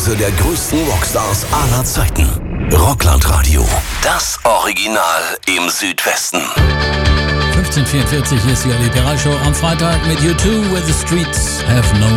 Zuhause der größten Rockstars aller Zeiten. Rockland-Radio. Das Original im Südwesten. 15:44 ist die Ali Perra Show am Freitag mit U2 Where the Streets Have No